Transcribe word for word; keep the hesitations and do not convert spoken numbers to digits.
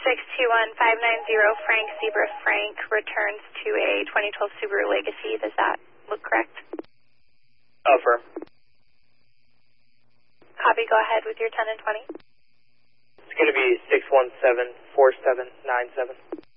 six two one five nine zero Frank Zebra Frank returns to a twenty twelve Subaru Legacy. Does that look correct? Affirm. Copy, go ahead with your ten and twenty. It's going to be six one seven four seven nine seven.